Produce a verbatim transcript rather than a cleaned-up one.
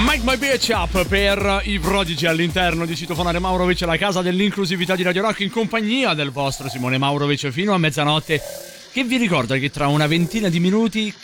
Make My Bitch Up per i Prodigy all'interno di Citofonare Maurovic, la casa dell'inclusività di Radio Rock, in compagnia del vostro Simone Maurovic fino a mezzanotte, che vi ricorda che tra una ventina di minuti